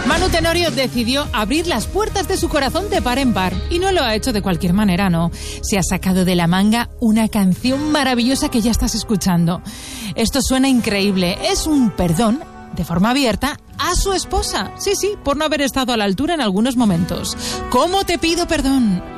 Manu Tenorio decidió abrir las puertas de su corazón de par en par. Y no lo ha hecho de cualquier manera, no. Se ha sacado de la manga una canción maravillosa que ya estás escuchando. Esto suena increíble. Es un perdón, de forma abierta, a su esposa. Sí, por no haber estado a la altura en algunos momentos. ¿Cómo te pido perdón?